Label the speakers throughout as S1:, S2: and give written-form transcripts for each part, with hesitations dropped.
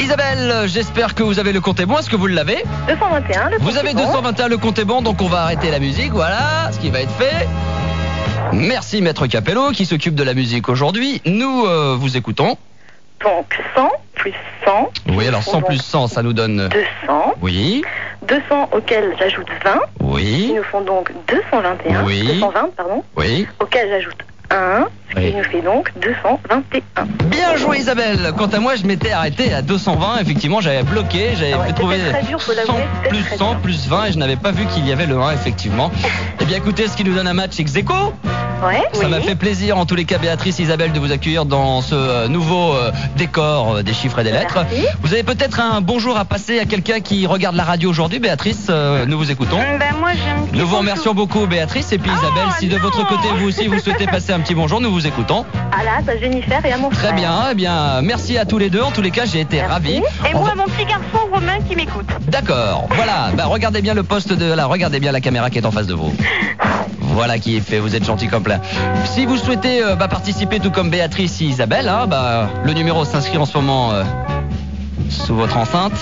S1: Isabelle, j'espère que vous avez le compte est bon. Est-ce que vous l'avez?
S2: 221, le compte
S1: Vous avez
S2: est bon.
S1: 221, le compte est bon, donc on va arrêter la musique, voilà ce qui va être fait. Merci Maître Capello qui s'occupe de la musique aujourd'hui. Nous vous écoutons.
S2: Donc 100 plus 100.
S1: Oui, alors 100 plus 100, ça nous donne...
S2: 200.
S1: Oui,
S2: 200 auxquels j'ajoute 20. Qui
S1: oui,
S2: nous font donc 221.
S1: Oui.
S2: 220, pardon.
S1: oui.
S2: Auquel j'ajoute 1. Ce qui
S1: Oui.
S2: nous fait donc 221.
S1: Bien joué Isabelle. Quant à moi, je m'étais arrêté à 220. Effectivement, j'avais bloqué, j'avais
S2: Ah ouais,
S1: trouvé
S2: c'était très dur, faut
S1: 100
S2: l'avouer, c'était
S1: plus
S2: très
S1: 100
S2: dur.
S1: plus 20 et je n'avais pas vu qu'il y avait le 1 effectivement. Eh bien écoutez, ce qui nous donne un match ex aequo.
S2: Ouais,
S1: Ça
S2: oui.
S1: m'a fait plaisir en tous les cas Béatrice Isabelle de vous accueillir dans ce nouveau décor des chiffres et des lettres.
S2: Merci.
S1: Vous avez peut-être un bonjour à passer à quelqu'un qui regarde la radio aujourd'hui. Béatrice, nous vous écoutons.
S2: Ben moi j'ai un petit
S1: Nous vous
S2: bonjour.
S1: remercions beaucoup Béatrice et puis Isabelle, si de
S2: non.
S1: votre côté vous aussi vous souhaitez passer un petit bonjour, nous vous écoutons.
S2: À là, à Jennifer et à mon
S1: Très
S2: frère.
S1: bien, eh bien merci à tous les deux. En tous les cas, j'ai été
S2: Merci.
S1: ravi.
S2: Et
S1: On
S2: moi,
S1: va-
S2: mon petit garçon Romain qui m'écoute.
S1: D'accord, voilà, regardez bien le poste de là, regardez bien la caméra qui est en face de vous. Voilà qui est fait, vous êtes gentil comme plein. Si vous souhaitez participer tout comme Béatrice et Isabelle, hein, le numéro s'inscrit en ce moment sous votre enceinte.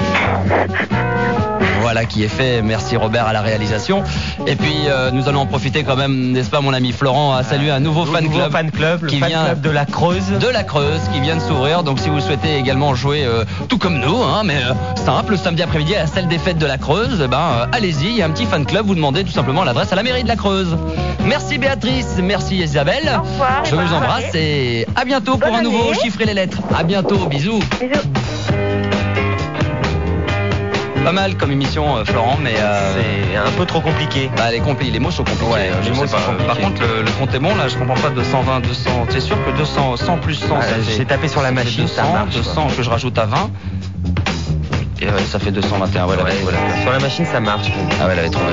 S1: Voilà qui est fait, merci Robert à la réalisation. Et puis nous allons en profiter quand même, n'est-ce pas mon ami Florent, à saluer un nouveau fan club
S3: le
S1: qui
S3: fan
S1: vient
S3: club de la Creuse.
S1: de la Creuse qui vient de s'ouvrir. Donc si vous souhaitez également jouer tout comme nous, hein, mais simple, le samedi après-midi à la salle des fêtes de la Creuse, allez-y, il y a un petit fan club, vous demandez tout simplement l'adresse à la mairie de la Creuse. Merci Béatrice, merci Isabelle.
S2: Au revoir.
S1: Je vous embrasse et à bientôt pour
S2: Bonne
S1: un nouveau
S2: année.
S1: chiffre et les lettres. À bientôt, bisous.
S2: Bisous.
S1: Pas mal comme émission Florent, mais
S3: C'est un peu trop compliqué.
S1: les mots sont compliqués.
S3: Ouais,
S1: je
S3: les
S1: sais
S3: mots sont
S1: pas.
S3: compliqués.
S1: Par contre le compte est bon là, je comprends pas 220, 200. C'est sûr que 200, 100 plus 100,
S3: Ah,
S1: ça fait...
S3: j'ai tapé sur la
S1: ça fait
S3: machine,
S1: 200,
S3: ça marche,
S1: 200 que je rajoute à 20. Et ça fait 221, voilà.
S3: Ouais,
S1: voilà.
S3: sur la machine, ça marche.
S1: Ah ouais, elle avait trouvé.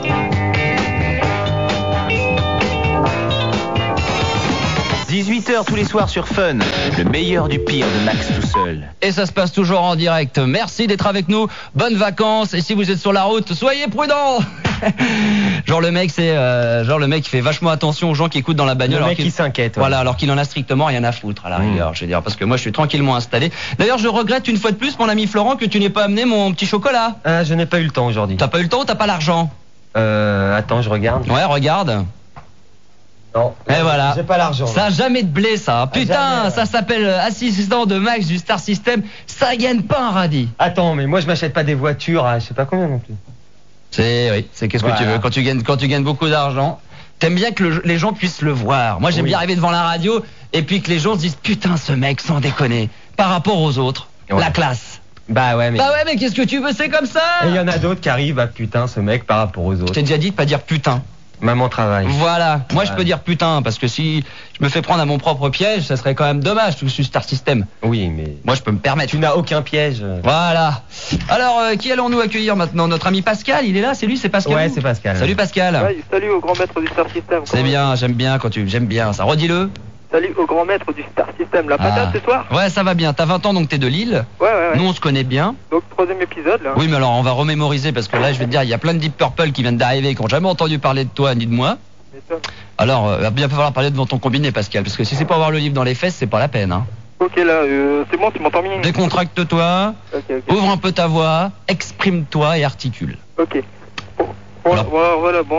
S4: 18h tous les soirs sur Fun, le meilleur du pire de Max tout seul.
S1: Et ça se passe toujours en direct. Merci d'être avec nous. Bonnes vacances. Et si vous êtes sur la route, soyez prudents. Genre le mec qui fait vachement attention aux gens qui écoutent dans la bagnole.
S3: Le
S1: alors
S3: mec
S1: qu'il-
S3: qui s'inquiète. ouais.
S1: Voilà, alors qu'il en a strictement rien à foutre à la rigueur, je veux dire, parce que moi je suis tranquillement installé. D'ailleurs, je regrette une fois de plus, mon ami Florent, que tu n'aies pas amené mon petit chocolat.
S3: Ah, je n'ai pas eu le temps aujourd'hui.
S1: T'as pas eu le temps ou t'as pas l'argent?
S3: Attends, je regarde.
S1: Ouais, regarde.
S3: Non.
S1: Et voilà.
S3: J'ai pas l'argent.
S1: Ça a jamais de blé, ça. Putain,
S3: jamais,
S1: ça s'appelle assistant de Max du Star System. Ça gagne pas un radis.
S3: Attends, mais moi je m'achète pas des voitures à je sais pas combien non plus.
S1: C'est qu'est-ce que tu
S3: Voilà.
S1: veux quand tu gagnes beaucoup d'argent. T'aimes bien que les gens puissent le voir. Moi, j'aime
S3: Oui.
S1: bien arriver devant la radio et puis que les gens se disent putain, ce mec, sans déconner, par rapport aux autres,
S3: Ouais.
S1: la classe.
S3: Bah ouais, mais.
S1: Bah ouais, mais qu'est-ce que tu veux, c'est comme ça.
S3: Et il y en a d'autres qui arrivent à putain ce mec par rapport aux
S1: Je
S3: autres.
S1: t'ai déjà dit de pas dire putain.
S3: Maman travaille.
S1: Voilà. Moi, je
S3: Ouais.
S1: peux dire putain parce que si je me fais prendre à mon propre piège, ça serait quand même dommage tout ce Star System.
S3: Oui, mais.
S1: Moi, je peux me permettre.
S3: Tu n'as aucun piège.
S1: Voilà. Alors, qui allons-nous accueillir maintenant? Notre ami Pascal, il est là, c'est lui, c'est Pascal.
S3: Ouais, c'est Pascal.
S1: Salut Pascal.
S5: Ouais, salut au grand maître du Star System.
S1: C'est bien, j'aime bien quand j'aime bien ça. Redis-le.
S5: Salut au grand maître du Star System. La patate ce soir?
S1: Ouais, ça va bien. T'as 20 ans donc t'es de Lille.
S5: Ouais.
S1: Nous on se connaît bien.
S5: Donc, troisième épisode là.
S1: Oui, mais alors on va remémoriser parce que là je vais te dire, il y a plein de Deep Purple qui viennent d'arriver, qui n'ont jamais entendu parler de toi ni de moi.
S5: M'étonne.
S1: Alors, il va bien falloir parler devant ton combiné, Pascal, parce que si c'est pour avoir le livre dans les fesses, c'est pas la peine. Hein.
S5: Ok, là, c'est bon, tu m'entends bien?
S1: Décontracte-toi,
S5: Ok.
S1: ouvre un peu ta voix, exprime-toi et articule.
S5: Ok. Bon,
S1: Alors.
S5: voilà, bon,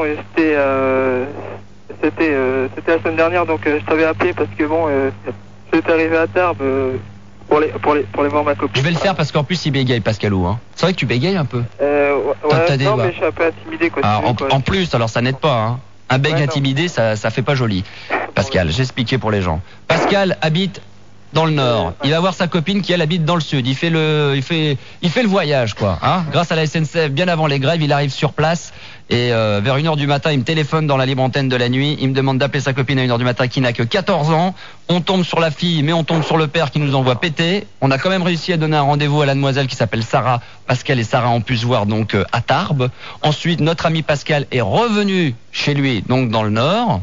S5: c'était la semaine dernière, donc je t'avais appelé parce que bon, j'étais arrivé à Tarbes pour les voir ma copine.
S1: Je vais le faire parce qu'en plus il bégaye, Pascalou. Hein. C'est vrai que tu bégayes un peu. T'as des
S5: non,
S1: doigts.
S5: mais je suis un peu intimidé quoi.
S1: Ah,
S5: tu veux, quoi.
S1: en plus, alors ça n'aide pas. Hein. Un bègue
S5: Ouais, non.
S1: intimidé, ça fait pas joli. Pascal, j'ai expliqué pour les gens. Pascal habite dans le nord. Il va voir sa copine qui elle habite dans le sud. Il fait le voyage quoi. Hein. Grâce à la SNCF, bien avant les grèves, il arrive sur place et vers 1h du matin, il me téléphone dans la libre antenne de la nuit. Il me demande d'appeler sa copine à 1h du matin qui n'a que 14 ans. On tombe sur la fille, mais on tombe sur le père qui nous envoie péter. On a quand même réussi à donner un rendez-vous à la demoiselle qui s'appelle Sarah. Pascal et Sarah ont pu se voir donc à Tarbes. Ensuite, notre ami Pascal est revenu chez lui, donc dans le nord.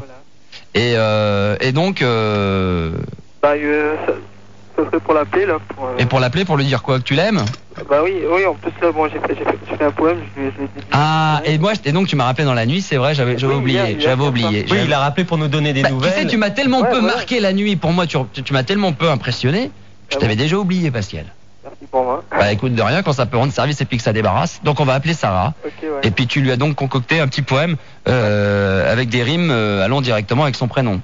S1: Et donc.
S5: Bah, ça serait pour l'appeler là.
S1: Et pour l'appeler, pour lui dire quoi, que tu l'aimes?
S5: Bah oui, en plus là, bon, j'ai fait un poème, je lui ai dit.
S1: Ah, et donc tu m'as rappelé dans la nuit, c'est vrai, j'avais
S5: Oui,
S1: oublié,
S5: il y a
S1: j'avais
S5: ça.
S1: oublié.
S3: Oui, il a rappelé pour nous donner des
S1: Bah, tu
S3: nouvelles.
S1: sais, tu m'as tellement
S5: Ouais,
S1: peu
S5: voilà.
S1: marqué la nuit pour moi, tu m'as tellement peu impressionné, je
S5: Ah
S1: t'avais
S5: bon
S1: déjà oublié, Pascal.
S5: Merci pour moi.
S1: Bah écoute, de rien, quand ça peut rendre service et puis que ça débarrasse. Donc on va appeler Sarah.
S5: Ok, ouais.
S1: Et puis tu lui as donc concocté un petit poème avec des rimes allant directement avec son prénom.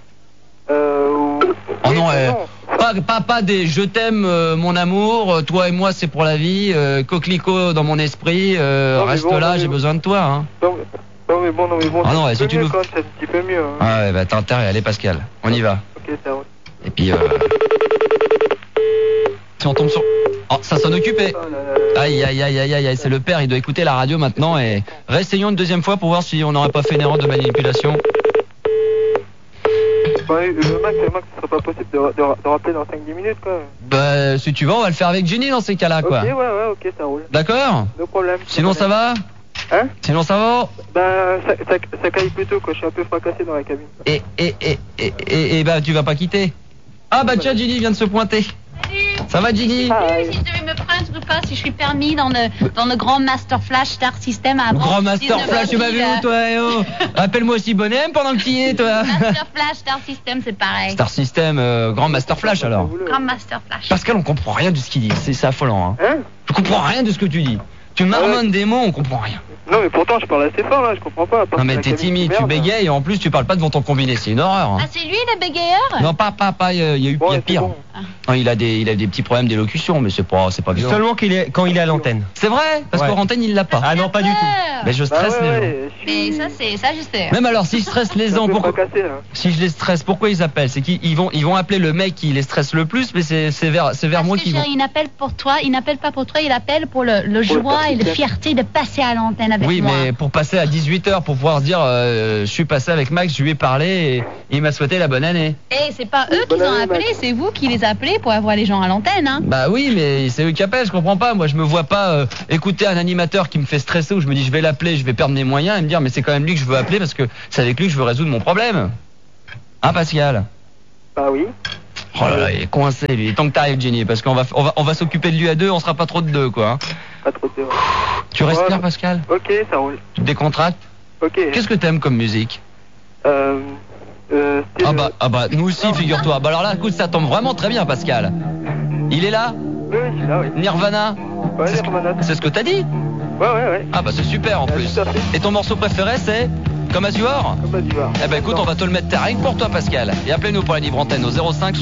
S1: Oh
S5: oui,
S1: non,
S5: non.
S1: pas des je t'aime mon amour, toi et moi c'est pour la vie, coquelicot dans mon esprit,
S5: mais
S1: reste
S5: bon,
S1: là,
S5: non,
S1: j'ai
S5: mais-
S1: besoin de toi. Hein.
S5: Non, mais bon.
S1: Ah non,
S5: c'est un
S1: si
S5: petit
S1: tu
S5: peu mieux
S1: nous-
S5: quand même, c'est un petit peu mieux. Hein.
S1: Ah ouais, bah t'as intérêt, allez Pascal, on y va.
S5: Ok, ça roule.
S1: Et puis si on tombe sur... Oh, ça sonne occupé.
S5: Oh là là.
S1: Aïe, c'est le père, il doit écouter la radio maintenant et réessayons une deuxième fois pour voir si on n'aurait pas fait une erreur de manipulation.
S5: Bah, Max, ce serait pas possible de rappeler dans 5-10 minutes, quoi.
S1: Bah si tu veux, on va le faire avec Jenny dans ces cas-là, quoi.
S5: Ok, ouais, ok, ça roule.
S1: D'accord?
S5: No problème.
S1: Sinon ça va?
S5: Hein?
S1: Sinon ça va?
S5: Ben, ça caille plutôt, quoi. Je suis un peu fracassé dans la cabine.
S1: Et bah tu vas pas quitter. Ah bah tiens, Ginny vient de se pointer. Ça va Ginny?
S2: Si je devais me prendre ou pas, si je suis permis dans le grand Master Flash Star System avant.
S1: Grand Master
S2: 19
S1: Flash, tu m'as vu où toi oh. Appelle-moi aussi Bonhomme pendant que tu y es toi.
S2: Master Flash Star System, c'est pareil.
S1: Star System, Grand Master Flash alors.
S2: Grand Master Flash.
S1: Pascal, on comprend rien de ce qu'il dit, c'est affolant. Hein.
S5: Hein?
S1: Je comprends rien de ce que tu dis. Tu marmonnes des mots, on comprend rien.
S5: Non, mais pourtant, je parle assez fort, là. Je comprends pas.
S1: Non mais t'es timide, tu bégayes et en plus tu parles pas devant ton combiné, c'est une horreur. Hein.
S2: Ah, c'est lui le bégayeur?
S1: Non, pas, il y a eu
S5: Bon,
S1: il y a
S5: c'est
S1: pire.
S5: bon.
S1: Non, il a des petits problèmes d'élocution, mais c'est pas violent.
S3: Seulement quand il est à l'antenne.
S1: C'est vrai, parce
S3: Ouais.
S1: qu'en antenne il l'a pas.
S3: Ah non, pas du tout.
S1: Mais je
S5: Bah
S1: stresse les gens.
S5: ouais, je
S2: Mais
S5: suis...
S2: ça je sais.
S1: Même alors, si je stresse les
S5: je suis un
S1: gens,
S5: peu
S1: pourquoi
S5: fracassé, là.
S1: si je les stresse, pourquoi ils appellent? C'est qu'ils vont appeler le mec qui les stresse le plus, mais c'est vers moi
S2: Parce que
S1: qu'ils vont.
S2: chérie, il n'appelle pour toi, il n'appelle pas pour toi, il appelle pour le joie et la fierté de passer à l'antenne avec
S1: Oui,
S2: moi.
S1: mais pour passer à 18h, pour pouvoir se dire, je suis passé avec Max, je lui ai parlé et il m'a souhaité la bonne année.
S2: Et c'est pas eux qui
S5: Bonne
S2: ont
S5: année,
S2: appelé,
S5: Max.
S2: c'est vous qui les appelez pour avoir les gens à l'antenne, hein.
S1: Bah oui, mais c'est eux qui appellent, je comprends pas. Moi, je me vois pas écouter un animateur qui me fait stresser où je me dis je vais l'appeler, je vais perdre mes moyens et me dire mais c'est quand même lui que je veux appeler parce que c'est avec lui que je veux résoudre mon problème. Hein, Pascal?
S5: Bah oui.
S1: Oh là là, il est coincé lui. Tant que t'arrives, Jenny, parce qu'on va s'occuper de lui à deux, on sera pas trop de deux, quoi. Hein.
S5: Pas trop de...
S1: Tu respires,
S5: Ouais.
S1: Pascal?
S5: Ok, ça roule.
S1: Tu te décontractes?
S5: Ok.
S1: Qu'est-ce que t'aimes comme musique?
S5: Style,
S1: Ah bah, nous aussi, figure-toi. Bah alors là, écoute, ça tombe vraiment très bien, Pascal. Il est là?
S5: Oui, je suis là, oui.
S1: Nirvana?
S5: Ouais,
S1: C'est ce que-
S5: Nirvana.
S1: C'est ce que t'as dit?
S5: Ouais.
S1: Ah bah c'est super en
S5: Ouais,
S1: plus.
S5: tout à fait.
S1: Et ton morceau préféré c'est Comme As You Are?
S5: Comme ça, tu vas.
S1: Eh ben écoute, on va te le mettre rien que pour toi, Pascal. Et appelez-nous pour la libre antenne au 05